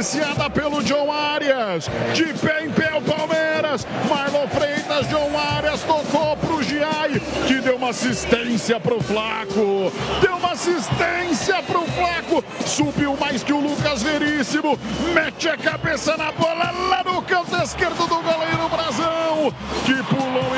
iniciada pelo John Arias. De pé em pé o Palmeiras. Marlon Freitas, John Arias tocou pro Giai, que deu uma assistência pro Flaco. Subiu mais que o Lucas Veríssimo. Mete a cabeça na bola lá no canto esquerdo do goleiro Brazão. Que pulou e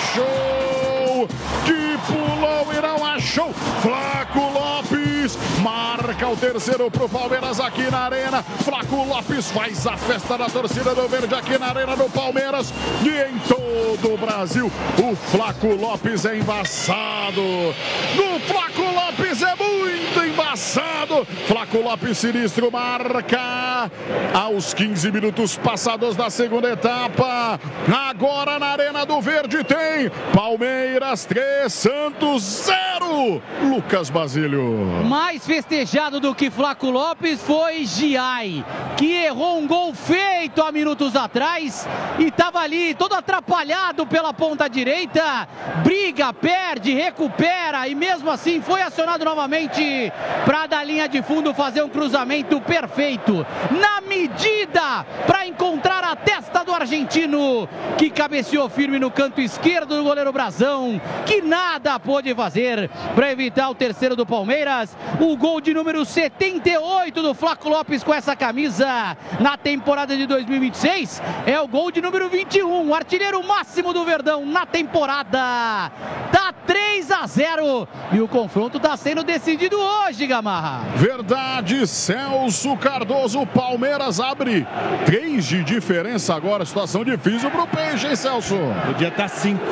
não achou. Flaco Lopes marca o terceiro pro Palmeiras aqui na Arena. Flaco Lopes faz a festa da torcida do Verde aqui na Arena do Palmeiras e em todo o Brasil. O Flaco Lopes é embaçado. O Flaco Lopes é muito embaçado. Flaco Lopes sinistro marca aos 15 minutos passados da segunda etapa. Agora na Arena do Verde tem Palmeiras 3, Santos 0. Lucas Basílio. Mais festejado do que Flaco Lopes foi Giai, que errou um gol feito há minutos atrás e estava ali todo atrapalhado pela ponta direita. Briga, perde, recupera e mesmo assim foi acionado novamente para da linha de fundo fazer um cruzamento perfeito, na medida, para encontrar a testa do argentino, que cabeceou firme no canto esquerdo do goleiro Brazão, que nada pôde fazer para evitar o terceiro do Palmeiras. O gol de número 78 do Flaco Lopes com essa camisa na temporada de 2026 é o gol de número 21, o artilheiro máximo do Verdão na temporada. Tá 3-0 e o confronto está sendo decidido hoje, Gamarra. Verdade, Celso Cardoso. Palmeiras abre 3 de diferença agora. Situação difícil pro Peixe, hein, Celso? Podia estar 5.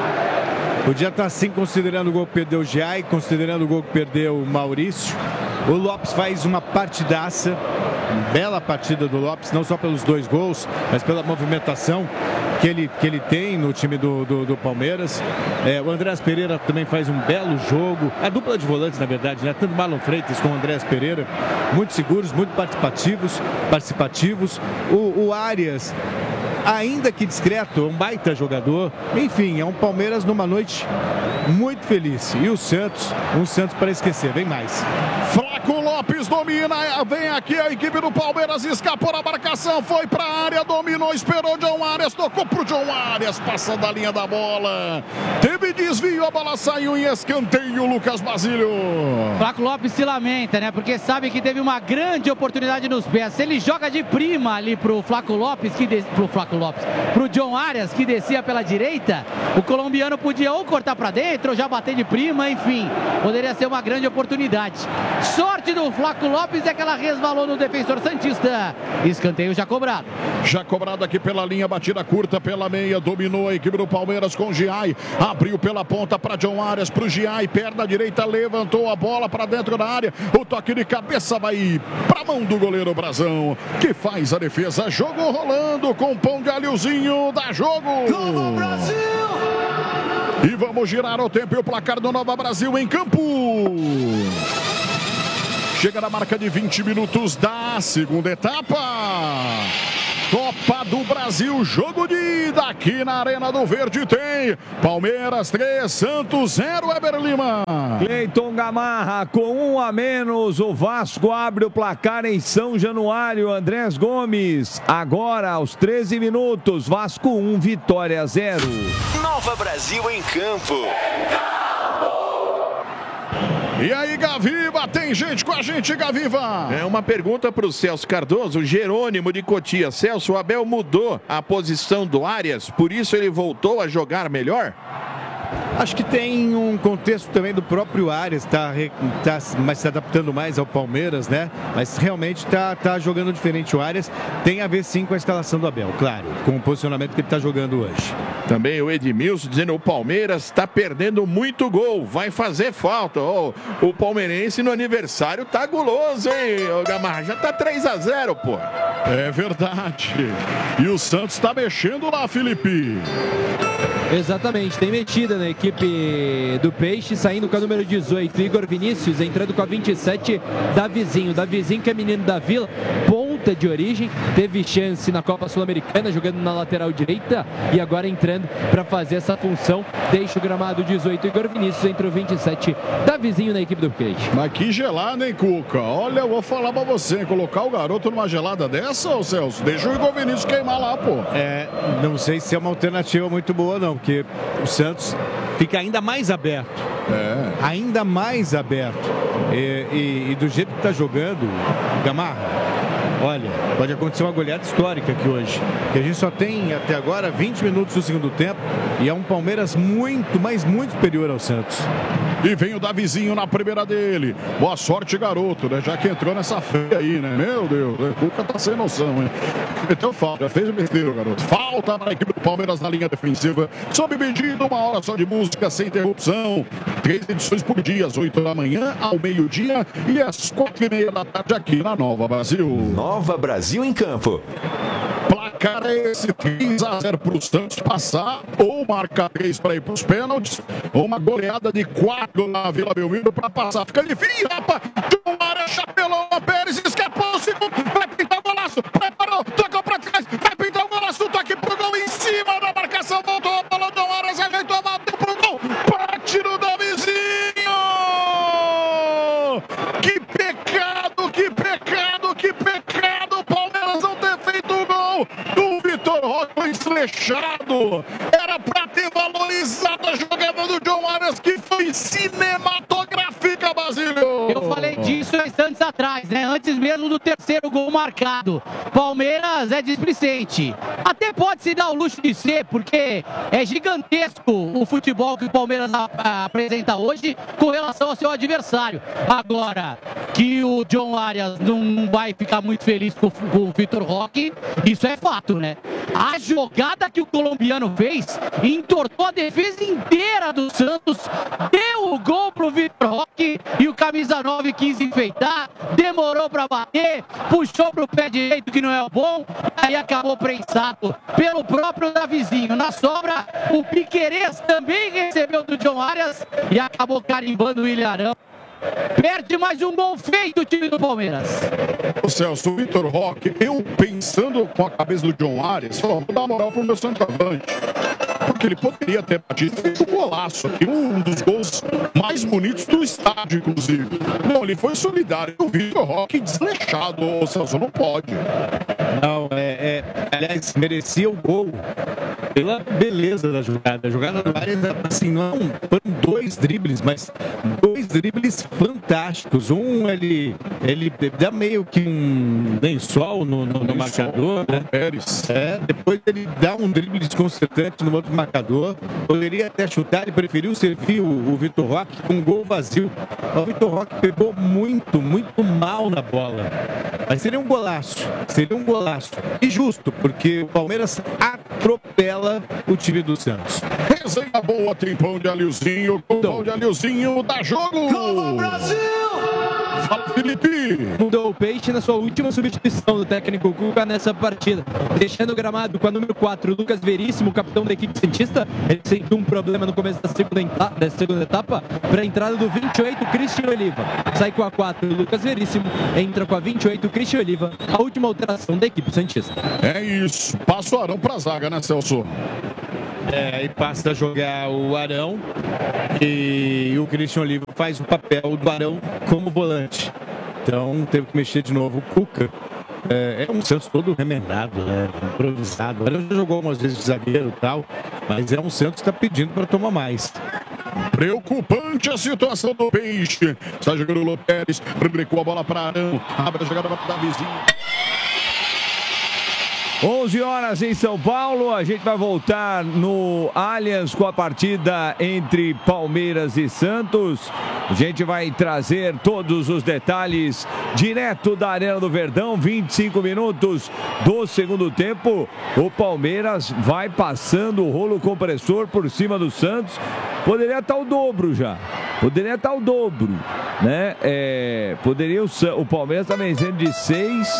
Podia estar 5 considerando o gol que perdeu o Giai, considerando o gol que perdeu o Maurício. O Lopes faz uma partidaça, bela partida do Lopes, não só pelos 2 gols, mas pela movimentação que ele tem no time do Palmeiras. O Andrés Pereira também faz um belo jogo. A dupla de volantes, na verdade, né? Tanto Marlon Freitas como o Andrés Pereira, muito seguros, muito participativos. O Arias, ainda que discreto, um baita jogador. Enfim, é um Palmeiras numa noite muito feliz. E o Santos, um Santos para esquecer, vem mais. Flaco Lopes domina, vem aqui a equipe do Palmeiras, escapou da marcação, foi para a área, dominou, esperou John Arias, tocou pro John Arias, passa da linha da bola, teve desvio, a bola saiu em escanteio, Lucas Basílio. Flaco Lopes se lamenta, né, porque sabe que teve uma grande oportunidade nos pés. Se ele joga de prima ali pro Flaco Lopes, pro John Arias, que descia pela direita, o colombiano podia ou cortar para dentro ou já bater de prima, enfim, poderia ser uma grande oportunidade. Sorte do Flaco Lopes é que ela resvalou no defensor santista. Escanteio já cobrado. Já cobrado aqui pela linha, batida curta pela meia, dominou a equipe do Palmeiras com Giai, abriu pela ponta para John Arias, pro Giai, perna direita, levantou a bola para dentro da área, o toque de cabeça vai para a mão do goleiro Brazão, que faz a defesa, jogo rolando com pão de alhozinho, dá jogo. Nova Brasil! E vamos girar o tempo e o placar do Nova Brasil em campo. Chega na marca de 20 minutos da segunda etapa. Copa do Brasil, jogo de ida aqui na Arena do Verde tem Palmeiras 3, Santos 0, Weber Lima. Cleiton Gamarra, com 1 a menos, o Vasco abre o placar em São Januário. Andrés Gomes, agora aos 13 minutos, Vasco 1, Vitória 0. Nova Brasil em campo. E aí, Gaviva, tem gente com a gente, Gaviva? É uma pergunta para o Celso Cardoso, Jerônimo de Cotia. Celso, o Abel mudou a posição do Arias, por isso ele voltou a jogar melhor? Acho que tem um contexto também do próprio Arias, mas se adaptando mais ao Palmeiras, né? Mas realmente tá jogando diferente o Arias. Tem a ver sim com a escalação do Abel, claro, com o posicionamento que ele está jogando hoje. Também o Edmilson dizendo o Palmeiras está perdendo muito gol, vai fazer falta. Oh, o palmeirense no aniversário tá guloso, hein, Gamarra? Já tá 3-0, pô. É verdade. E o Santos tá mexendo lá, Felipe. Exatamente, tem metida na equipe do Peixe, saindo com a número 18, Igor Vinícius, entrando com a 27, Davizinho que é menino da Vila, ponta ponta de origem, teve chance na Copa Sul-Americana jogando na lateral direita e agora entrando para fazer essa função. Deixa o gramado 18, Igor Vinícius, entre o 27, Davizinho na equipe do Peixe. Mas que gelada, hein, Cuca? Olha, eu vou falar pra você, colocar o garoto numa gelada dessa, ô Celso, deixa o Igor Vinícius queimar lá, pô. Não sei se é uma alternativa muito boa, não, porque o Santos fica ainda mais aberto. Ainda mais aberto. E do jeito que tá jogando, Gamarra, olha, pode acontecer uma goleada histórica aqui hoje. Que a gente só tem até agora 20 minutos do segundo tempo e é um Palmeiras muito, mas muito superior ao Santos. E vem o Davizinho na primeira dele. Boa sorte, garoto, né? Já que entrou nessa feia aí, né? Meu Deus, o Cuca tá sem noção, hein? Então falta, fez besteira, garoto. Falta para a equipe do Palmeiras na linha defensiva. Sob medida, 1 hora só de música, sem interrupção. 3 edições por dia, às 8 da manhã, ao meio-dia e às 4h30 da tarde aqui na Nova Brasil. Nova Brasil em campo. Placar é esse, 3-0 para o Santos passar, ou marcar 3 para ir para os pênaltis, ou uma goleada de 4 na Vila Belmiro para passar. Fica difícil, rapaz. João Arias chapelou a Pérez, escapou o segundo, vai pintar o golaço, preparou, tocou para trás, vai pintar o golaço, toque pro gol em cima da marcação, voltou a bola, João Arias ajeitou, bateu pro gol, bate no Davizinho! Que pecado, que pecado, que pecado, o Palmeiras não ter feito o gol! O Vitor Roque foi esleixado. Era pra ter valorizado a jogada do John Arias, que foi cinematográfica, Basílio. Eu falei disso instantes atrás, né? Antes mesmo do terceiro gol marcado. Palmeiras é displicente. Até pode se dar o luxo de ser, porque é gigantesco o futebol que o Palmeiras apresenta hoje com relação ao seu adversário. Agora, que o John Arias não vai ficar muito feliz com o Vitor Roque, isso é fato, né? A jogada que o colombiano fez entortou a defesa inteira do Santos, deu o gol pro Vitor Roque e o camisa 9 quis enfeitar, demorou pra bater, puxou pro pé direito que não é o bom, aí acabou prensado pelo próprio Davizinho. Na sobra, o Piquerez também recebeu do John Arias e acabou carimbando o Ilharão. Perde mais um gol feito o time do Palmeiras. O Celso, o Vitor Roque, eu pensando com a cabeça do John Arias, vou dar moral pro meu centroavante. Porque ele poderia ter batido feito um golaço aqui, um dos gols mais bonitos do estádio, inclusive. Não, ele foi solidário. O Vitor Roque desleixado, o Celso, não pode. Não, aliás, merecia o gol pela beleza da jogada. A jogada do Arias, assim, não foram 2 dribles, mas 2 dribles fantásticos. Um, ele dá meio que um lençol no marcador, né? Pérez. Depois ele dá um drible desconcertante no outro marcador. Poderia até chutar, ele preferiu servir o Vitor Roque com um gol vazio. O Vitor Roque pegou muito, muito mal na bola. Mas seria um golaço. Seria um golaço. E justo, porque o Palmeiras atropela o time do Santos. Resenha boa, tem pão de alhozinho. Com pão de alhozinho, dá jogo! Nova Brasil! Fala, Felipe! Mudou o Peixe na sua última substituição do técnico Cuca nessa partida. Deixando o gramado com a número 4, Lucas Veríssimo, capitão da equipe santista. Ele sentiu um problema no começo da segunda etapa. Para a entrada do 28, Christian Oliva. Sai com a 4, Lucas Veríssimo. Entra com a 28, Christian Oliva. A última alteração da equipe santista. É isso. Passa o Arão pra zaga, né, Celso? E passa a jogar o Arão e o Christian Oliva faz o papel do Arão como volante. Então teve que mexer de novo o Cuca. É um Santos todo remendado, né? Improvisado. O Arão já jogou umas vezes de zagueiro e tal, mas é um Santos que está pedindo para tomar mais. Preocupante a situação do Peixe. Está jogando o Lopes, rebrecou a bola para Arão, abre a jogada para Davizinho. 11 horas em São Paulo, a gente vai voltar no Allianz com a partida entre Palmeiras e Santos. A gente vai trazer todos os detalhes direto da Arena do Verdão, 25 minutos do segundo tempo. O Palmeiras vai passando o rolo compressor por cima do Santos. Poderia estar o dobro já. Poderia estar o dobro, né? Poderia o Palmeiras estar vencendo de 6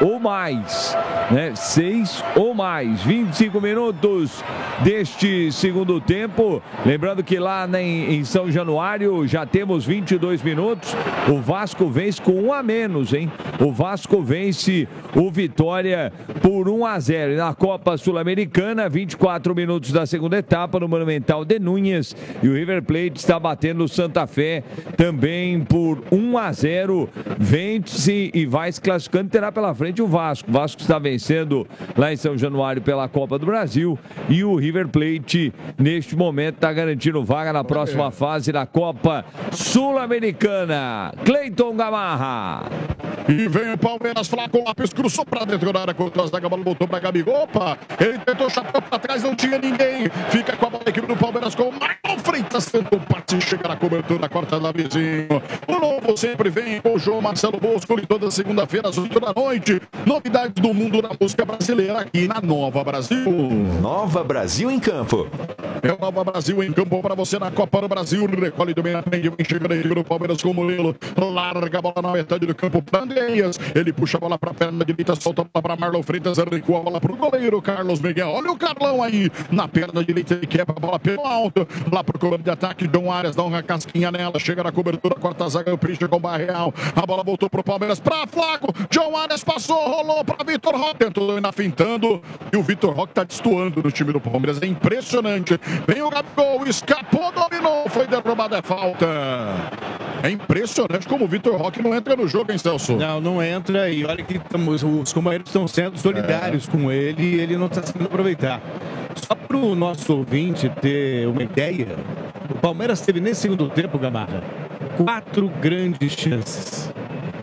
ou mais, né? 6 ou mais. 25 minutos deste segundo tempo. Lembrando que lá em São Januário já temos 22 minutos. O Vasco vence com 1 a menos, hein? O Vasco vence o Vitória por 1-0. E na Copa Sul-Americana, 24 minutos da segunda etapa no Monumental de Núñez. E o River Plate está batendo o Santa Fé também por 1-0. Vence e vai se classificando. Terá pela frente o Vasco. O Vasco está vencendo lá em São Januário pela Copa do Brasil. E o River Plate, neste momento, está garantindo vaga na próxima fase da Copa Sul-Americana. Cleiton Gamarra. E vem o Palmeiras, Flaco Lopes cruzou pra dentro da área, contra a zaga, a bola voltou pra Gabigol. Opa, ele tentou chapéu pra trás, não tinha ninguém. Fica com a bola a equipe do Palmeiras com o Marlon Freitas, tentou partir, chega na cobertura, corta da vizinho. O novo sempre vem com o João Marcelo Bosco, e toda segunda-feira às 8 da noite. Novidades do mundo da música brasileira aqui na Nova Brasil. Nova Brasil em campo. É o Nova Brasil em campo para você na Copa do Brasil. Recolhe do meio, vem chegando a equipe do Palmeiras com o Murilo. Larga a bola na metade do campo. Bandeiras. Ele puxa a bola para a perna direita, solta a bola para Marlon Freitas. Recua a bola para o goleiro Carlos Miguel. Olha o Carlão aí na perna direita. Ele quebra a bola pelo alto. Lá para o comando de ataque. John Arias dá uma casquinha nela. Chega na cobertura, corta a zaga. O Príncipe com o Barreal. A bola voltou para o Palmeiras. Para Flaco. John Arias passou, rolou para Vitor Roque. Tentou ainda fintando. E o Vitor Roque está destoando no time do Palmeiras. É impressionante. Vem o Gabigol, escapou, dominou, foi derrubado, é falta. É impressionante como o Vitor Roque não entra no jogo, hein, Celso? Não entra, e olha que os companheiros estão sendo solidários com ele e ele não está sabendo aproveitar. Só para o nosso ouvinte ter uma ideia, o Palmeiras teve nesse segundo tempo, Gamarra, 4 grandes chances.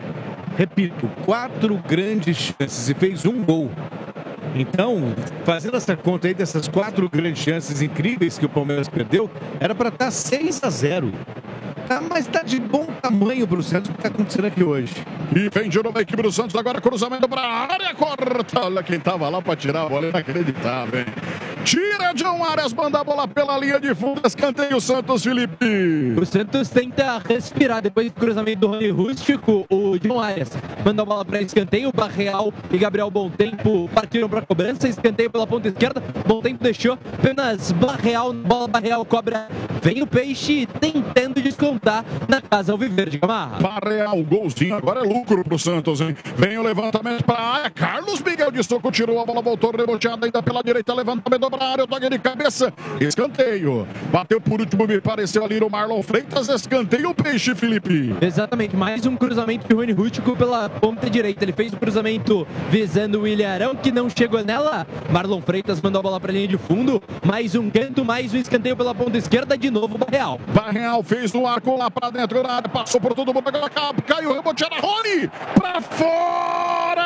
Repito, 4 grandes chances e fez um gol. Então, fazendo essa conta aí dessas 4 grandes chances incríveis que o Palmeiras perdeu, era para estar 6-0. Mas está de bom tamanho para o Santos o que está acontecendo aqui hoje. E vem de novo a equipe do Santos, agora cruzamento para a área, corta. Olha quem estava lá para tirar a bola, inacreditável, hein? Tira John Arias, manda a bola pela linha de fundo, escanteio o Santos, Felipe. O Santos tenta respirar depois do cruzamento do Rony Rústico. O John Arias manda a bola para escanteio. Barreal e Gabriel Bom Tempo partiram para a cobrança. Escanteio pela ponta esquerda. Bom Tempo deixou apenas Barreal. Bola Barreal cobra. Vem o Peixe tentando descontar na casa alviverde, Gamarra. Barreal, golzinho, agora é lucro pro Santos, hein? Vem o levantamento para a área. Carlos Miguel de soco, tirou a bola, voltou reboteada ainda pela direita. Levantamento para a área, toque de cabeça. Escanteio. Bateu por último, me pareceu ali o Marlon Freitas. Escanteio o Peixe, Felipe. Exatamente, mais um cruzamento de Rony Rústico pela ponta direita. Ele fez o cruzamento visando o Ilharão, que não chegou nela. Marlon Freitas mandou a bola para a linha de fundo. Mais um canto, mais um escanteio pela ponta esquerda. De novo, Barreal. Barreal fez no arco lá para dentro da área, passou por todo mundo, agora caiu, reboteada, Rony, para fora!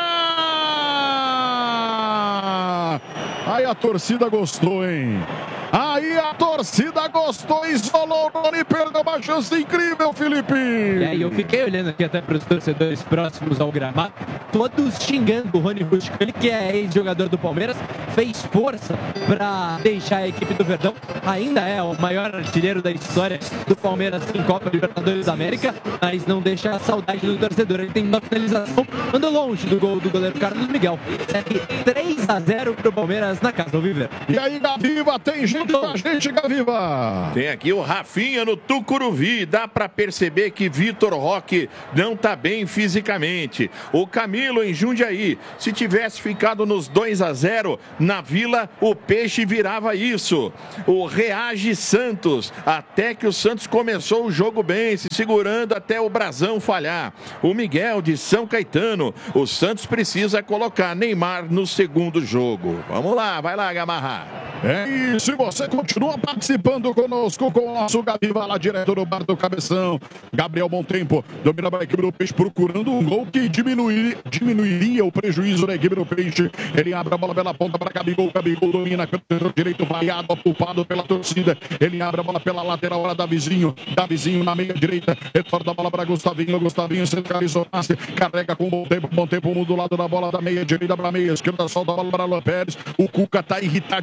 Aí a torcida gostou, hein? Aí a torcida gostou, isolou o Rony, perdeu uma chance incrível, Felipe. E aí eu fiquei olhando aqui até para os torcedores próximos ao gramado, todos xingando o Rony Rústico, ele que é ex-jogador do Palmeiras, fez força para deixar a equipe do Verdão, ainda é o maior artilheiro da história do Palmeiras em Copa Libertadores da América, mas não deixa a saudade do torcedor. Ele tem uma finalização, andou longe do gol do goleiro Carlos Miguel. Segue 3-0 para o Palmeiras na casa do Viver. E aí, Gaviva, tem gente com a gente, Gaviva. Tem aqui o Rafinha no Tucuruvi. Dá para perceber que Vitor Roque não tá bem fisicamente. O Camilo em Jundiaí. Se tivesse ficado nos 2-0 na Vila, o Peixe virava isso. O Reage Santos. Até que o Santos começou o jogo bem, se segurando até o Brasão falhar. O Miguel de São Caetano. O Santos precisa colocar Neymar no segundo jogo. Vamos lá, vai lá, Gamarra. É isso, e você continua participando conosco com o nosso Gaviva lá direto do bar do Cabeção. Gabriel Bom Tempo domina a equipe do Peixe, procurando um gol que diminuiria o prejuízo da equipe do Peixe. Ele abre a bola pela ponta para Gabigol. Gabigol domina, canto direito vaiado, ocupado pela torcida. Ele abre a bola pela lateral, hora da Vizinho na meia direita. Retorna a bola para Gustavinho. Gustavinho centralizou, carrega com Bom Tempo do lado da bola da meia direita para a meia esquerda, solta a bola para Alan Pérez. O Cuca tá irritadíssimo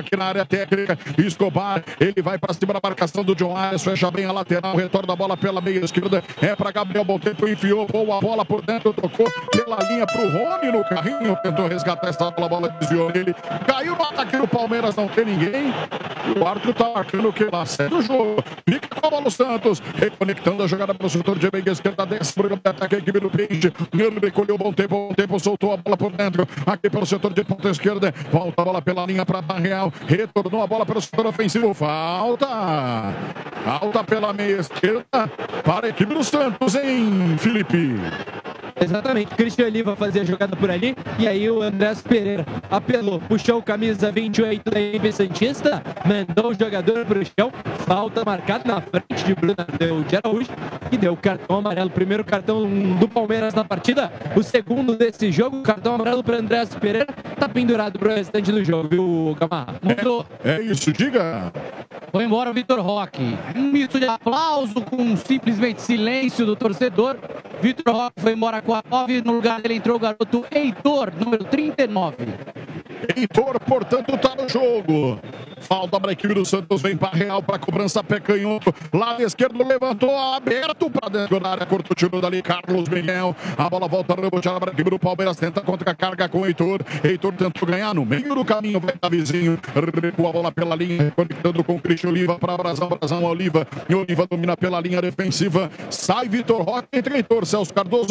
aqui na área técnica. Escobar, ele vai para cima da marcação do John Arias, fecha bem a lateral, retorna a bola pela meia esquerda, é para Gabriel Monteiro, enfiou, boa bola por dentro, tocou pela linha pro Rony no carrinho, tentou resgatar essa bola desviou nele, caiu no ataque do Palmeiras, não tem ninguém, e o árbitro tá marcando que lá segue o jogo, fica com a bola o Santos, reconectando a jogada para o setor de meia esquerda, desce pro ataque a equipe do Peixe, ele recolheu bom tempo, soltou a bola por dentro, aqui pelo setor de ponta esquerda, volta a bola pela linha para Barreal, retornou a bola pelo setor ofensivo, falta pela meia esquerda para a equipe do Santos, hein, Felipe? Exatamente, Christian Oliva fazia a jogada por ali e aí o Andrés Pereira apelou, puxou o camisa 28 da equipe santista, mandou o jogador pro chão, falta marcada na frente de Bruno de Araújo e deu cartão amarelo, primeiro cartão do Palmeiras na partida, o segundo desse jogo, cartão amarelo para Andrés Pereira, tá pendurado pro restante do jogo, viu, Camargo? É isso, diga! Foi embora o Vitor Roque. Um misto de aplauso com simplesmente silêncio do torcedor. Vitor Roque foi embora com a 9. No lugar dele entrou o garoto Heitor, número 39. Heitor, portanto, tá no jogo. Falta para a equipe do Santos, vem para Real para cobrança, pé canhoto. Lado esquerdo levantou, aberto para dentro da área, corta o tiro dali, Carlos Miguel. A bola volta reboteada para a equipe do Palmeiras, tenta contra a carga com o Heitor. Heitor tentou ganhar no meio do caminho, vai dar vizinho. Recua a bola pela linha, conectando com o Cristian Oliva para Brasão, Oliva. E Oliva domina pela linha defensiva. Sai Vitor Roque, entra Heitor, Celso Cardoso.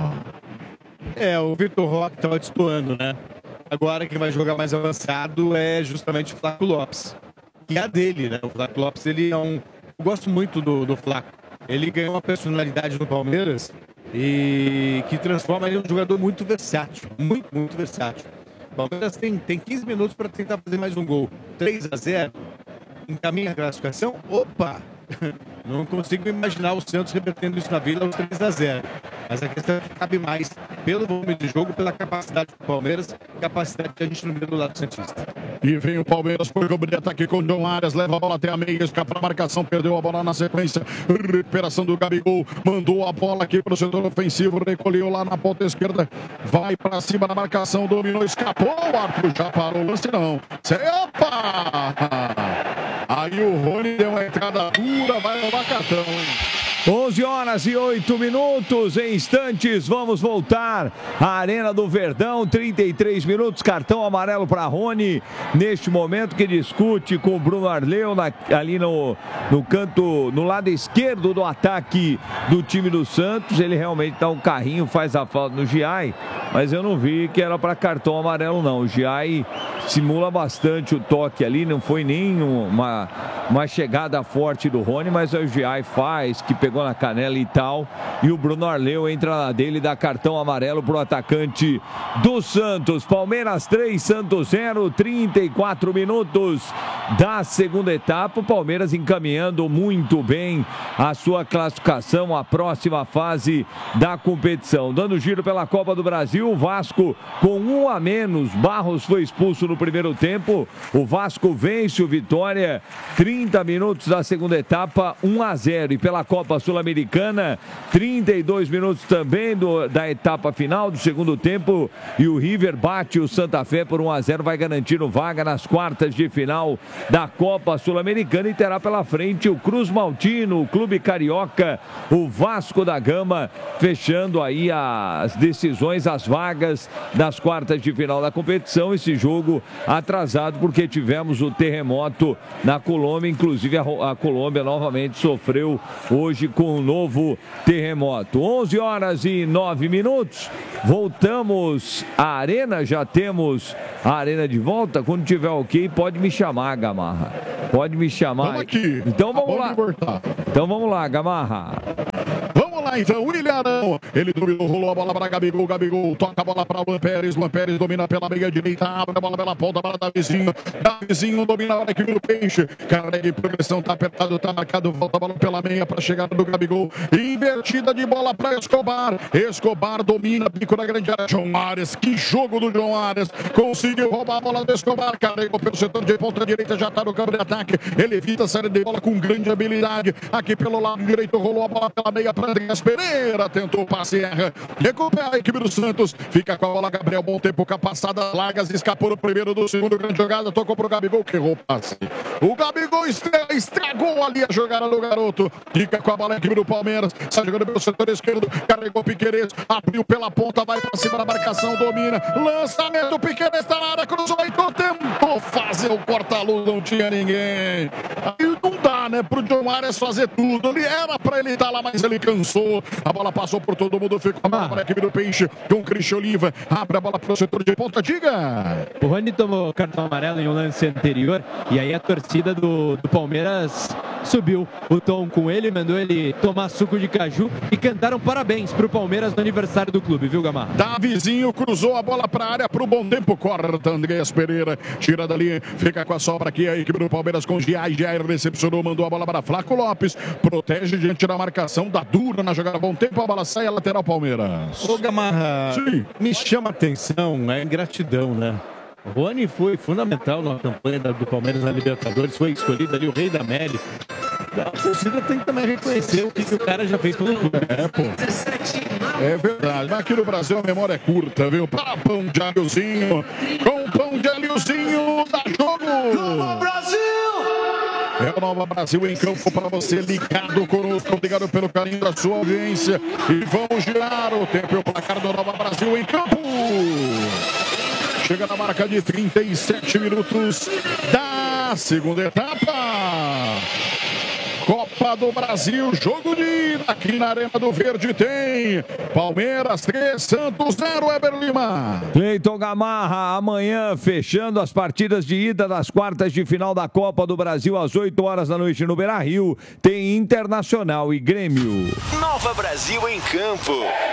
O Vitor Roque estava destoando, né? Agora quem vai jogar mais avançado é justamente o Flaco Lopes, que é a dele, né? O Flaco Lopes, ele é um... Eu gosto muito do Flaco. Ele ganhou uma personalidade no Palmeiras e que transforma ele em um jogador muito versátil. Muito versátil. O Palmeiras tem 15 minutos para tentar fazer mais um gol. 3-0, encaminha a classificação. Opa! Não consigo imaginar o Santos revertendo isso na Vila aos 3-0. Mas a questão é que cabe mais pelo volume de jogo, pela capacidade do Palmeiras, capacidade que a gente não vê do lado santista. E vem o Palmeiras por cobrir ataque com o John Arias, leva a bola até a meia, escapa a marcação, perdeu a bola na sequência, recuperação do Gabigol, mandou a bola aqui para o setor ofensivo, recolheu lá na ponta esquerda, vai para cima da marcação, dominou, escapou, o árbitro já parou o lance não. Opa! Aí o Rony deu uma entrada dura, vai levar cartão, hein? 11 horas e 8 minutos, em instantes vamos voltar à Arena do Verdão, 33 minutos, cartão amarelo para Rony, neste momento que discute com o Bruno Arleu, ali no canto, no lado esquerdo do ataque do time do Santos, ele realmente dá um carrinho, faz a falta no Giai, mas eu não vi que era para cartão amarelo não, o Giai simula bastante o toque ali, não foi nem uma chegada forte do Rony, mas o Giai faz, que pegou na canela e tal, e o Bruno Arleu entra na dele e dá cartão amarelo pro atacante do Santos. Palmeiras 3, Santos 0, 34 minutos da segunda etapa, o Palmeiras encaminhando muito bem a sua classificação à próxima fase da competição. Dando giro pela Copa do Brasil, o Vasco com 1 a menos, Barros foi expulso no primeiro tempo, o Vasco vence o Vitória, 30 minutos da segunda etapa, 1 a 0, e pela Copa Sul-Americana, 32 minutos também da etapa final do segundo tempo, e o River bate o Santa Fé por 1 a 0, vai garantindo vaga nas quartas de final da Copa Sul-Americana, e terá pela frente o Cruz Maltino, o Clube Carioca, o Vasco da Gama, fechando aí as decisões, as vagas das quartas de final da competição. Esse jogo atrasado porque tivemos o terremoto na Colômbia, inclusive a Colômbia novamente sofreu hoje com um novo terremoto. 11 horas e 9 minutos, voltamos à arena, já temos a arena de volta. Quando tiver ok, pode me chamar, Gamarra, pode me chamar. Vamos aqui. Então vamos lá. Então vamos lá, Gamarra. Vamos lá então, William Arão, ele dominou, rolou a bola para Gabigol, toca a bola para Luan Pérez domina pela meia direita, abre a bola pela ponta para Davizinho domina a equipe do Peixe, carrega em progressão, tá apertado, tá marcado, volta a bola pela meia para a chegada do Gabigol, invertida de bola para Escobar domina, pico na grande área, John Arias, que jogo do John Arias, conseguiu roubar a bola do Escobar, carregou pelo setor de ponta direita, já tá no campo de ataque, ele evita a saída de bola com grande habilidade, aqui pelo lado direito, rolou a bola pela meia para Andrés, Pereira tentou o passe, erra. Recupera a equipe do Santos. Fica com a bola, Gabriel. Bom tempo, passada largas. Escapou no primeiro do segundo. Grande jogada. Tocou pro Gabigol, que errou o passe. O Gabigol estragou ali a jogada do garoto. Fica com a bola, a equipe do Palmeiras. Sai jogando pelo setor esquerdo. Carregou Piquerez. Abriu pela ponta. Vai pra cima da marcação. Domina. Lançamento. Piquerez está na área. Cruzou e tentou fazer o corta-luz. Não tinha ninguém. Aí não dá, né? Pro John Arias fazer tudo. Ele era pra ele estar lá, mas ele cansou. A bola passou por todo mundo. Ficou a bola para a equipe do Peixe. Com o Cristian Oliva. Abre a bola pro setor de ponta. Diga. O Rony tomou cartão amarelo em um lance anterior. E aí a torcida do Palmeiras subiu o tom com ele, mandou ele tomar suco de caju e cantaram parabéns pro Palmeiras no aniversário do clube, viu, Gamarra? Davizinho cruzou a bola pra área pro bom tempo, corta Andrés Pereira, tira dali, fica com a sobra aqui a equipe do Palmeiras com Giai recepcionou, mandou a bola para Flaco Lopes, protege diante da marcação, dá dura na jogada, bom tempo, a bola sai, a lateral Palmeiras. Ô Gamarra, sim, me chama a atenção a ingratidão, né? O Rony foi fundamental na campanha do Palmeiras na Libertadores, foi escolhido ali o Rei da América. A torcida tem que também reconhecer o que o cara já fez pelo clube. Pô. É verdade, mas aqui no Brasil a memória é curta, viu? Para pão de alhozinho, com pão de alhozinho, dá jogo! Nova Brasil! É o Nova Brasil em campo para você ligado conosco. Obrigado pelo carinho da sua audiência. E vamos girar o tempo e o placar do Nova Brasil em campo. Chega na marca de 37 minutos da segunda etapa. Copa do Brasil, jogo de ida aqui na Arena do Verde tem Palmeiras 3, Santos 0, Weber Lima. Cleiton Gamarra, amanhã fechando as partidas de ida das quartas de final da Copa do Brasil às 8 horas da noite no Beira-Rio, tem Internacional e Grêmio. Nova Brasil em campo.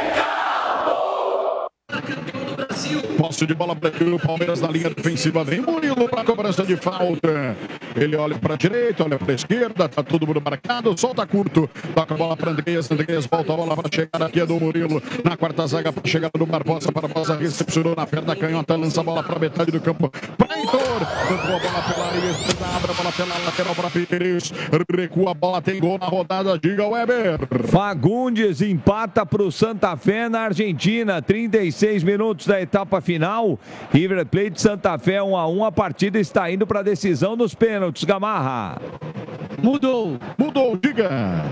Posse de bola para o Palmeiras na linha defensiva. Vem Murilo para a cobrança de falta. Ele olha para a direita, olha para a esquerda. Tá todo mundo marcado. Solta curto. Toca a bola para Andrés. Andrés volta a bola para chegar aqui. É do Murilo. Na quarta zaga para chegar do Barbosa. Barbosa recepcionou na perna canhota. Lança a bola para metade do campo. Para Heitor. Recua a bola pela linha esquerda. Abre a bola pela lateral para Piquerez. Recua a bola. Tem gol na rodada. Diga Weber. Fagundes empata para o Santa Fé na Argentina. 36 minutos da etapa final. River Plate Santa Fé 1-1. A partida está indo para a decisão dos pênaltis. Gamarra. Mudou, diga.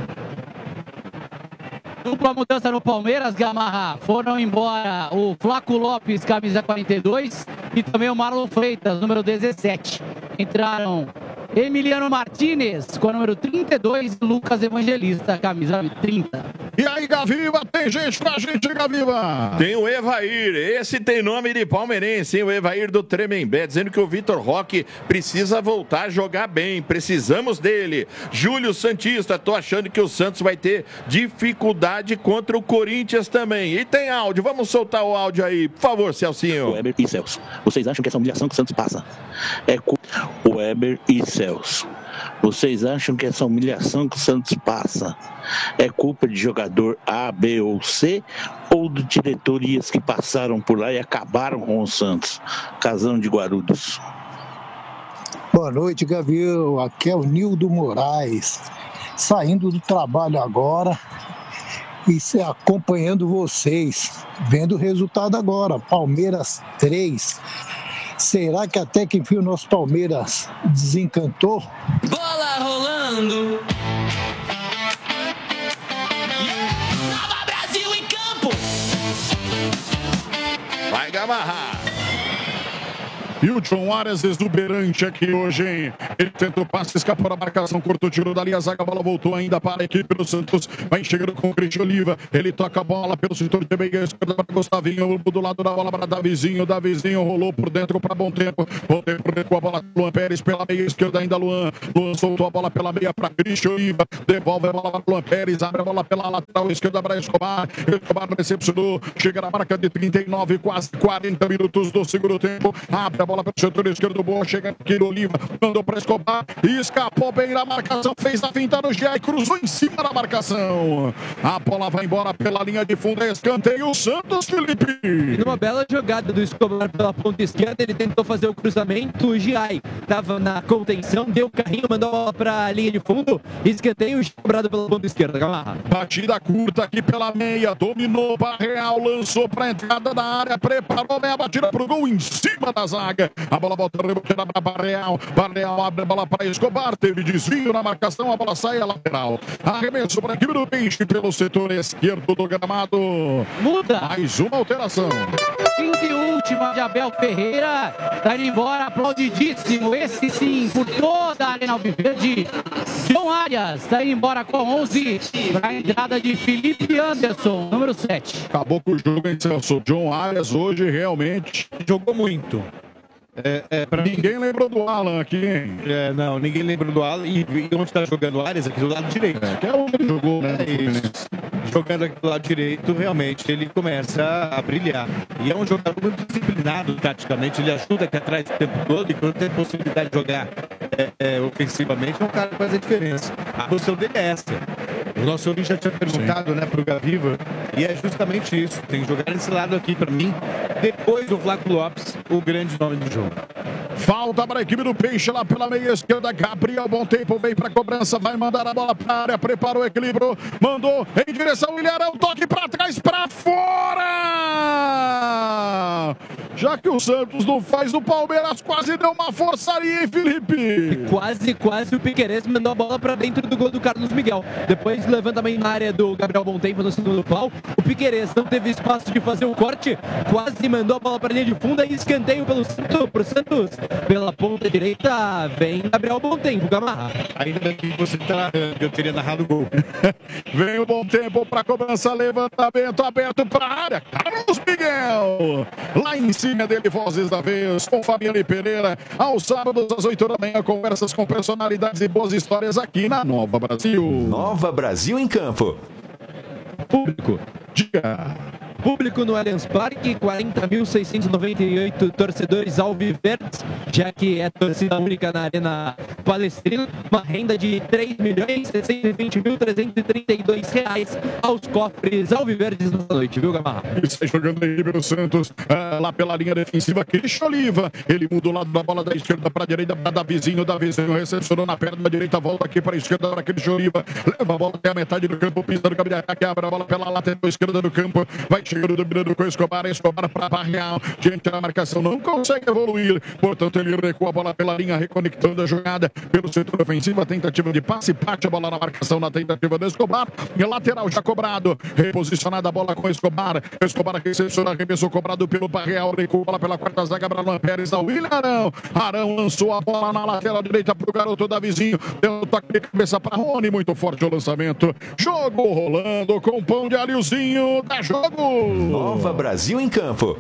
Dupla mudança no Palmeiras, Gamarra. Foram embora o Flaco Lopes, camisa 42, e também o Marlon Freitas, número 17. Entraram Emiliano Martinez com a número 32, Lucas Evangelista, camisa 30. E aí, Gaviva, tem gente com a gente, Gaviva. Tem o Evair, esse tem nome de palmeirense, hein? O Evair do Tremembé, dizendo que o Vitor Roque precisa voltar a jogar bem, precisamos dele. Júlio Santista, tô achando que o Santos vai ter dificuldade contra o Corinthians também. E tem áudio, vamos soltar o áudio aí, por favor, Celcinho. Weber e Celso, vocês acham que essa humilhação que o Santos passa é o Weber e Celso? Vocês acham que essa humilhação que o Santos passa é culpa de jogador A, B ou C, ou de diretorias que passaram por lá e acabaram com o Santos? Casão de Guarulhos. Boa noite, Gavião. Aqui é o Nildo Moraes, saindo do trabalho agora e acompanhando vocês, vendo o resultado agora. Palmeiras 3. Será que até que enfim o nosso Palmeiras desencantou? Bola rolando. Nova Brasil em campo. Vai, Gamarra. E o John Arias exuberante aqui hoje, hein? Ele tenta o passe, escapou da marcação, cortou o tiro dali, a zaga, a bola voltou ainda para a equipe do Santos. Vai chegando com o Cristian Oliva. Ele toca a bola pelo setor de meia esquerda para Gustavinho, do lado da bola para Davizinho. Davizinho rolou por dentro para Bom Tempo. Bom Tempo com a bola Luan Pérez pela meia esquerda ainda, Luan. Luan soltou a bola pela meia para Cristian Oliva. Devolve a bola para Luan Pérez, abre a bola pela lateral esquerda para Escobar. Escobar recepcionou, chega na marca de 39, quase 40 minutos do segundo tempo. Abre a bola para o setor esquerdo, boa, chega aqui no Oliva, mandou para Escobar. Escobar. Escapou bem na marcação, fez a finta no Gia e cruzou em cima da marcação. A bola vai embora pela linha de fundo, escanteio o Santos, Felipe. E numa bela jogada do Escobar pela ponta esquerda, ele tentou fazer o cruzamento, o Giai estava na contenção, deu o carrinho, mandou a bola para a linha de fundo, escanteio cobrado pela ponta esquerda. Gamarra. Batida curta aqui pela meia, dominou Barreal, lançou para a entrada da área, preparou bem a batida para o gol em cima da zaga. A bola volta para Barreal, Barreal abre a bola para Escobar, teve desvio na marcação, a bola sai a lateral. Arremesso para a equipe do Peixe pelo setor esquerdo do gramado. Muda. Mais uma alteração. Quinta e última de Abel Ferreira. Tá indo embora, aplaudidíssimo. Esse sim, por toda a Arena Alviverde. John Arias tá indo embora com 11 para a entrada de Felipe Anderson, número 7. Acabou com o jogo, hein, Celso? John Arias hoje realmente jogou muito. Ninguém lembrou do Alan aqui, hein? Não, ninguém lembrou do Alan. E onde está jogando o Arias? Aqui do lado direito. Que é onde ele jogou, né? Jogando aqui do lado direito, realmente ele começa a brilhar. E é um jogador muito disciplinado taticamente. Ele ajuda aqui atrás o tempo todo. E quando tem possibilidade de jogar ofensivamente, é um cara que faz a diferença. A posição dele é essa. O nosso ouvinte já tinha perguntado, né, pro Gaviva, e é justamente isso. Tem que jogar nesse lado aqui, para mim, depois do Flaco Lopes, o grande nome do jogo. Falta para a equipe do Peixe lá pela meia esquerda. Gabriel, bom tempo, vem para a cobrança, vai mandar a bola para a área, preparou, equilibrou, mandou em direção ao Ilharão, toque para trás, para fora! Já que o Santos não faz, o Palmeiras quase deu uma forçaria, hein, Felipe? Quase o Piquerez mandou a bola para dentro do gol do Carlos Miguel. Depois levantamento na área do Gabriel Bom Tempo no segundo pau. O Piquerez não teve espaço de fazer o corte, quase mandou a bola para a linha de fundo e escanteio pro Santos. Pela ponta direita vem Gabriel Bom Tempo, Gamarra. Ainda bem que você tá, eu teria narrado o gol. Vem o Bom Tempo para cobrança, levantamento aberto para a área. Carlos Miguel. Lá em cima dele, vozes da vez, com Fabiane Pereira. Aos sábados, às 8 da manhã, conversas com personalidades e boas histórias aqui na Nova Brasil. Nova Brasil em Campo. Público. Diga. Público no Allianz Parque, 40.698 torcedores alviverdes, já que é torcida única na Arena Palestrina, uma renda de R$ 3.620.332 aos cofres alviverdes nessa noite, viu, Gamarra? Está jogando aí pelo Santos, lá pela linha defensiva, Cristian Oliva, ele muda o lado da bola da esquerda para a direita, para Davizinho recepcionou na perna da direita, volta aqui para a esquerda para Cristian Oliva, leva a bola até a metade do campo, pisa no campo de ataque, abre a bola pela lateral esquerda do campo, vai chegando, dominando com Escobar para Barreal, diante da marcação, não consegue evoluir, portanto ele recua a bola pela linha, reconectando a jogada pelo setor ofensivo, a tentativa de passe, bate a bola na marcação na tentativa do Escobar, e lateral já cobrado, reposicionada a bola com Escobar recepciona, arremesso cobrado pelo Barreal, recua a bola pela quarta zaga, Bralon Pérez, ao William Arão lançou a bola na lateral direita pro garoto Davizinho, deu um toque de cabeça para Rony, muito forte o lançamento, jogo rolando com pão de alhozinho, dá jogo! Nova Brasil em Campo.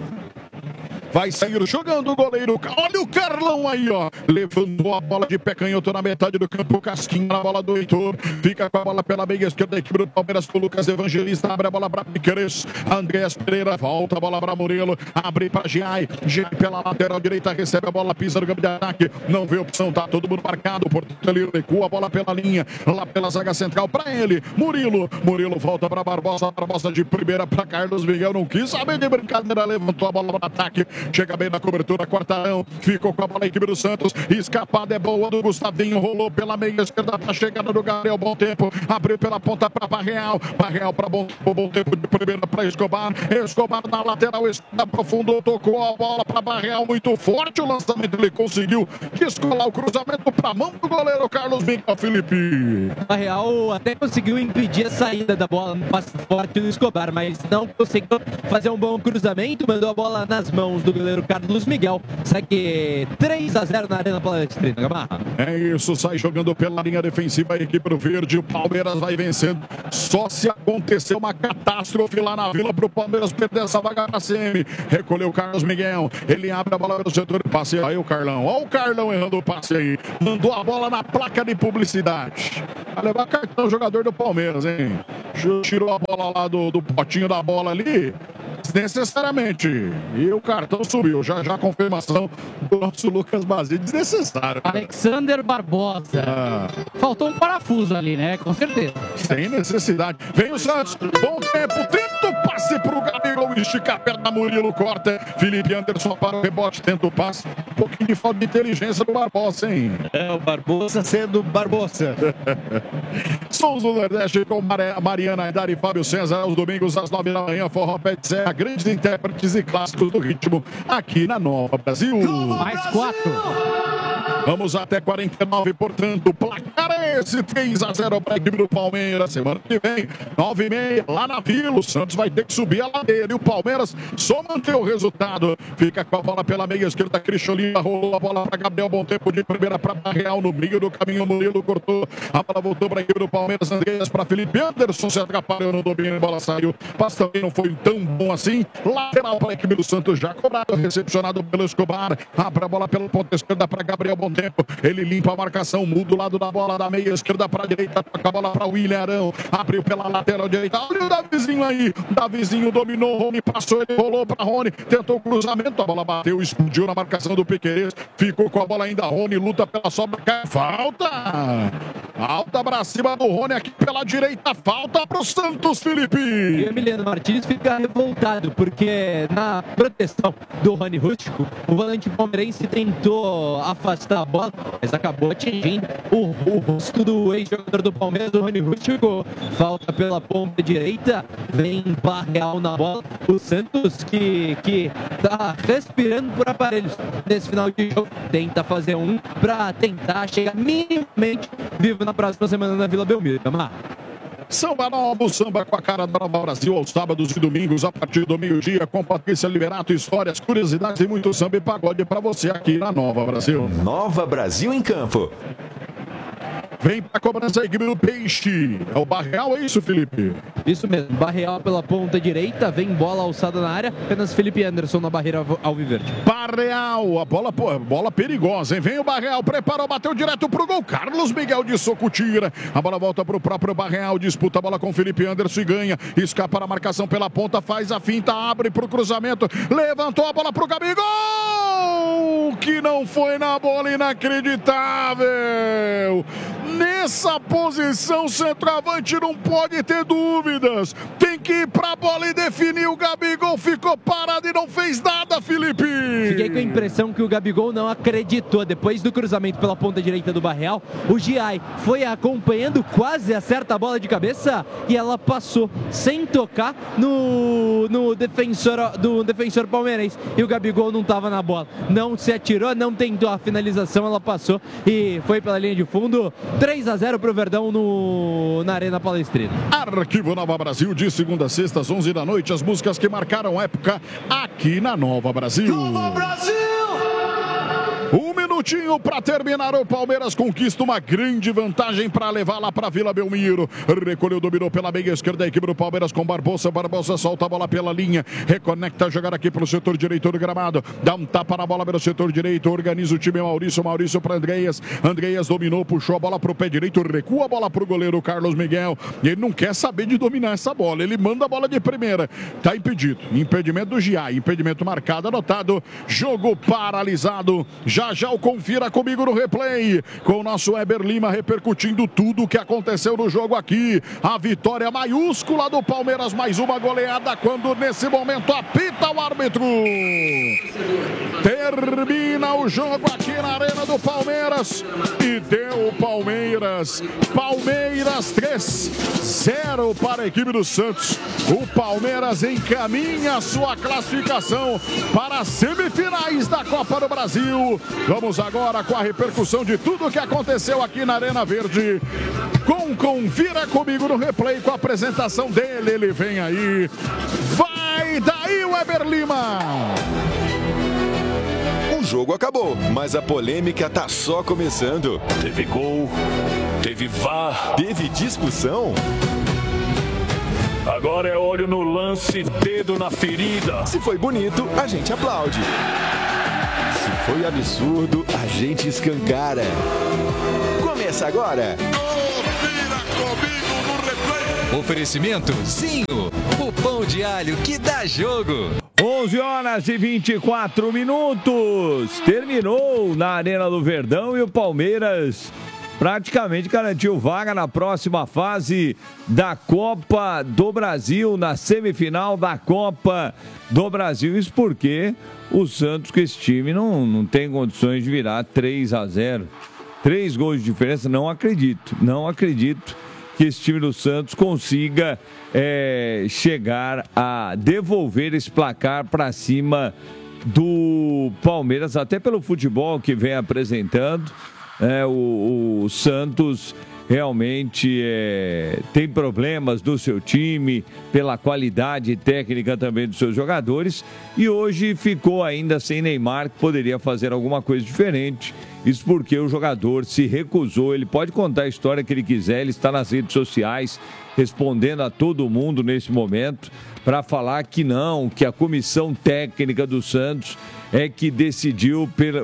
Vai sair jogando o goleiro. Olha o Carlão aí, ó. Levantou a bola de pé canhoto na metade do campo. Casquinha na bola do Heitor. Fica com a bola pela meia esquerda. A equipe do Palmeiras com o Lucas Evangelista. Abre a bola para Piqueires. Andrés Pereira. Volta a bola para Murilo. Abre para Giai. Giai pela lateral direita. Recebe a bola. Pisa no campo de ataque. Não vê opção. Tá todo mundo marcado. Portanto, ele recua a bola pela linha. Lá pela zaga central para ele. Murilo. Murilo volta para Barbosa. Barbosa de primeira para Carlos Miguel. Não quis saber de brincadeira. Levantou a bola para ataque. Chega bem na cobertura, Quartarão, ficou com a bola a equipe do Santos, escapada é boa do Gustavinho, rolou pela meia esquerda para a chegada do Gabriel, Bom Tempo, abriu pela ponta para Barreal para Bom Tempo de primeira para Escobar na lateral esquerda, profundo, tocou a bola para Barreal, muito forte o lançamento, ele conseguiu descolar o cruzamento para a mão do goleiro Carlos Miguel, Felipe. Barreal até conseguiu impedir a saída da bola no passe forte do Escobar, mas não conseguiu fazer um bom cruzamento, mandou a bola nas mãos do goleiro Carlos Miguel, segue 3-0 na Arena Palestrina, Gamarra. É isso, sai jogando pela linha defensiva a equipe do Verde, o Palmeiras vai vencendo, só se acontecer uma catástrofe lá na Vila pro Palmeiras perder essa vaga pra CM, recolheu o Carlos Miguel, ele abre a bola pelo setor de passe, aí o Carlão, ó o Carlão errando o passe aí, mandou a bola na placa de publicidade, vai levar cartão o jogador do Palmeiras, hein, tirou a bola lá do potinho da bola ali, Desnecessariamente. E o cartão subiu. Já a confirmação do nosso Lucas Basílio. Desnecessário. Alexander Barbosa. Faltou um parafuso ali, né? Com certeza. Sem necessidade. Vem o Santos. Bom tempo. Tenta o passe pro Gabigol. Estica a perna. Murilo corta. Felipe Anderson para o rebote. Tenta o passe. Um pouquinho de falta de inteligência do Barbosa, hein? É o Barbosa sendo Barbosa. Sons do Nordeste com Mariana Aidar e Fábio César. Aos domingos às 9 da manhã. Forró Pé de Serra. Grandes intérpretes e clássicos do ritmo. Aqui na Nova Brasil. Mais 4. Vamos até 49, portanto, placar é esse, 3-0 para a equipe do Palmeiras. Semana que vem, 9h30, lá na Vila, o Santos vai ter que subir a ladeira e o Palmeiras só manter o resultado. Fica com a bola pela meia esquerda, Cristiolina rolou a bola para Gabriel, bom tempo de primeira para Barreal, no meio do caminho, Murilo cortou, a bola voltou para a equipe do Palmeiras, Andreas para Felipe Anderson, se atrapalhou no domínio, a bola saiu, mas também não foi tão bom assim. Lateral para a equipe do Santos, já cobrado, recepcionado pelo Escobar, abre a bola pela ponta esquerda para Gabriel, bom tempo, ele limpa a marcação, muda o lado da bola da meia esquerda para a direita, toca a bola para o William Arão, abriu pela lateral direita, olha o Davizinho aí, Davizinho dominou, Rony passou, ele rolou para Rony, tentou o cruzamento, a bola bateu, explodiu na marcação do Piquerez, ficou com a bola ainda, Rony luta pela sobra, cai, falta para cima do Rony aqui pela direita, falta para o Santos, Felipe. E o Emiliano Martins fica revoltado, porque na proteção do Rony Rústico, o volante palmeirense tentou afastar a bola, mas acabou atingindo o rosto do ex-jogador do Palmeiras, o Rony Rústico. Falta pela ponta direita, vem Barreal na bola. O Santos que tá respirando por aparelhos nesse final de jogo, tenta fazer um para tentar chegar minimamente vivo na próxima semana na Vila Belmiro. Samba Novo, samba com a cara da Nova Brasil, aos sábados e domingos, a partir do meio-dia, com Patrícia Liberato, histórias, curiosidades e muito samba e pagode para você aqui na Nova Brasil. Nova Brasil em campo. Vem para a cobrança a equipe do Peixe. É o Barreal, é isso, Felipe? Isso mesmo, Barreal pela ponta direita, vem bola alçada na área, apenas Felipe Anderson na barreira alviverde. Barreal, a bola perigosa, hein? Vem o Barreal, preparou, bateu direto pro gol. Carlos Miguel de Soco tira. A bola volta pro próprio Barreal, disputa a bola com Felipe Anderson e ganha. Escapa a marcação pela ponta, faz a finta, abre pro cruzamento, levantou a bola pro Gabigol, que não foi na bola, inacreditável. Nessa posição, centroavante não pode ter dúvidas. Tem que ir pra bola e definir. O Gabigol ficou parado e não fez nada, Felipe. Fiquei com a impressão que o Gabigol não acreditou. Depois do cruzamento pela ponta direita do Barreal, o Giai foi acompanhando, quase acerta a bola de cabeça e ela passou sem tocar no defensor palmeirense. E o Gabigol não estava na bola. Não se atirou, não tentou a finalização, ela passou e foi pela linha de fundo. 3-0 para o Verdão na Arena Palestrina. Arquivo Nova Brasil, de segunda a sexta, às 11 da noite. As músicas que marcaram época aqui na Nova Brasil. Nova Brasil! Um minutinho para terminar. O Palmeiras conquista uma grande vantagem para levar lá para Vila Belmiro. Recolheu, dominou pela meia esquerda a equipe do Palmeiras com Barbosa. Barbosa solta a bola pela linha. Reconecta a jogar aqui pelo setor direito do gramado. Dá um tapa na bola pelo setor direito. Organiza o time Maurício. Maurício para Andreas. Andreas dominou, puxou a bola para o pé direito. Recua a bola para o goleiro Carlos Miguel. E ele não quer saber de dominar essa bola. Ele manda a bola de primeira. Tá impedido. Impedimento do Giai. Impedimento marcado, anotado. Jogo paralisado. Já o confira comigo no replay, com o nosso Weber Lima repercutindo tudo o que aconteceu no jogo aqui. A vitória maiúscula do Palmeiras, mais uma goleada, quando nesse momento apita o árbitro. Termina o jogo aqui na Arena do Palmeiras e deu Palmeiras. Palmeiras 3-0 para a equipe do Santos. O Palmeiras encaminha a sua classificação para as semifinais da Copa do Brasil. Vamos agora com a repercussão de tudo o que aconteceu aqui na Arena Verde. Confira comigo no replay com a apresentação dele. Ele vem aí. Vai daí, Weber Lima. O jogo acabou, mas a polêmica tá só começando. Teve gol, teve VAR, teve discussão. Agora é olho no lance, dedo na ferida. Se foi bonito, a gente aplaude. Se foi absurdo, a gente escancara. Começa agora. Confira comigo no replay. Oferecimento Zinho, o pão de alho que dá jogo. 11 horas e 24 minutos. Terminou na Arena do Verdão e o Palmeiras praticamente garantiu vaga na próxima fase da Copa do Brasil, na semifinal da Copa do Brasil. Isso porque o Santos, com esse time, não tem condições de virar 3-0. 3 gols de diferença, não acredito que esse time do Santos consiga chegar a devolver esse placar para cima do Palmeiras, até pelo futebol que vem apresentando. O Santos realmente tem problemas do seu time, pela qualidade técnica também dos seus jogadores, e hoje ficou ainda sem Neymar, que poderia fazer alguma coisa diferente. Isso porque o jogador se recusou. Ele pode contar a história que ele quiser, ele está nas redes sociais respondendo a todo mundo nesse momento para falar que não, que a comissão técnica do Santos é que decidiu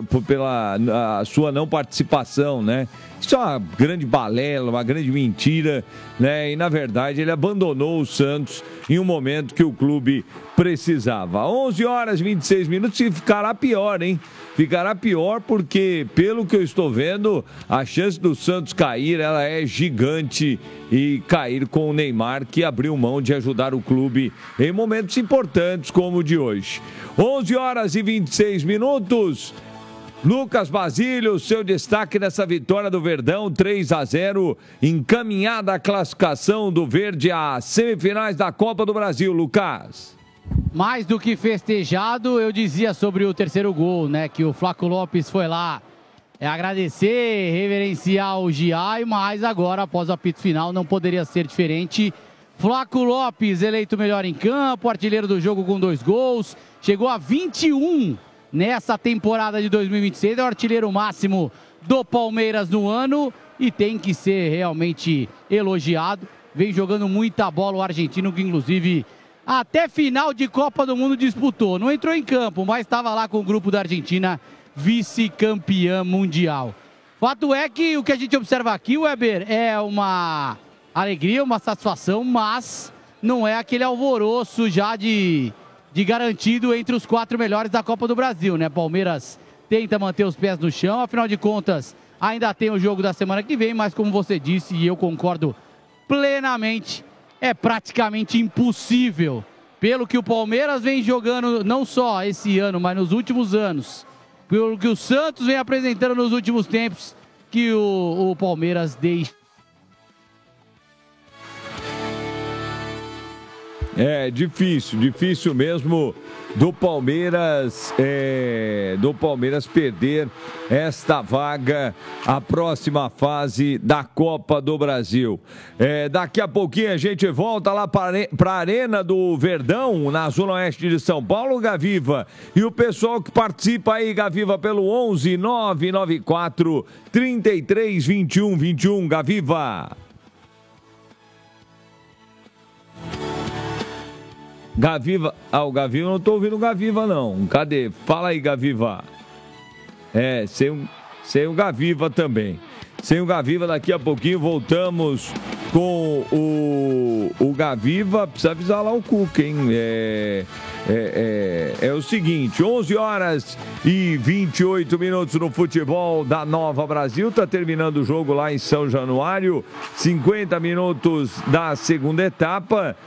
pela a sua não participação, né? Isso é uma grande balela, uma grande mentira, né? E, na verdade, ele abandonou o Santos em um momento que o clube precisava. 11 horas e 26 minutos e ficará pior, hein? Ficará pior porque, pelo que eu estou vendo, a chance do Santos cair, ela é gigante, e cair com o Neymar, que abriu mão de ajudar o clube em momentos importantes como o de hoje. 11 horas e 26 minutos. Lucas Basílio, seu destaque nessa vitória do Verdão, 3-0, encaminhada a classificação do Verde às semifinais da Copa do Brasil, Lucas. Mais do que festejado, eu dizia sobre o terceiro gol, né? Que o Flaco Lopes foi lá agradecer, reverenciar o Giai, mas agora, após o apito final, não poderia ser diferente. Flaco Lopes, eleito melhor em campo, artilheiro do jogo com 2 gols, chegou a 21 nessa temporada de 2026, é o artilheiro máximo do Palmeiras no ano e tem que ser realmente elogiado. Vem jogando muita bola o argentino, que inclusive até final de Copa do Mundo disputou. Não entrou em campo, mas estava lá com o grupo da Argentina, vice-campeã mundial. Fato é que o que a gente observa aqui, Weber, é uma alegria, uma satisfação, mas não é aquele alvoroço já de garantido entre os 4 melhores da Copa do Brasil, né? Palmeiras tenta manter os pés no chão, afinal de contas, ainda tem o jogo da semana que vem, mas como você disse, e eu concordo plenamente, é praticamente impossível, pelo que o Palmeiras vem jogando, não só esse ano, mas nos últimos anos, pelo que o Santos vem apresentando nos últimos tempos, que o Palmeiras deixa. É difícil mesmo do Palmeiras perder esta vaga à próxima fase da Copa do Brasil. Daqui a pouquinho a gente volta lá para a Arena do Verdão, na Zona Oeste de São Paulo, Gaviva. E o pessoal que participa aí, Gaviva, pelo 11 994 33 21 21, Gaviva. Gaviva, o Gaviva, não tô ouvindo o Gaviva não, cadê? Fala aí, Gaviva. Sem o Gaviva também. Sem o Gaviva, daqui a pouquinho voltamos com o Gaviva. Precisa avisar lá o Cuca, hein? É o seguinte, 11 horas e 28 minutos no futebol da Nova Brasil. Tá terminando o jogo lá em São Januário. 50 minutos da segunda etapa.